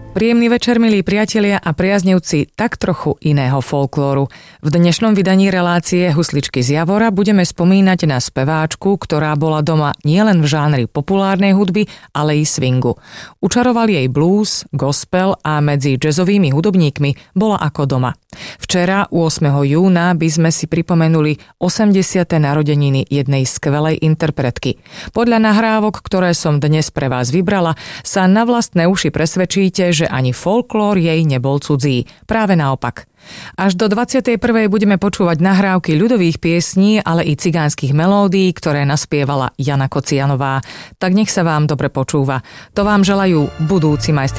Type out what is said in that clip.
Príjemný večer, milí priatelia a priaznivci tak trochu iného folklóru. V dnešnom vydaní relácie Husličky z Javora budeme spomínať na speváčku, ktorá bola doma nielen v žánri populárnej hudby, ale i swingu. Učaroval jej blues, gospel a medzi jazzovými hudobníkmi bola ako doma. Včera, 8. júna, by sme si pripomenuli 80. narodeniny jednej skvelej interpretky. Podľa nahrávok, ktoré som dnes pre vás vybrala, sa na vlastné uši presvedčíte, že ani folklór jej nebol cudzí. Práve naopak. Až do 21. budeme počúvať nahrávky ľudových piesní, ale i cigánskych melódií, ktoré naspievala Jana Kocianová. Tak nech sa vám dobre počúva. To vám želajú budúci majstri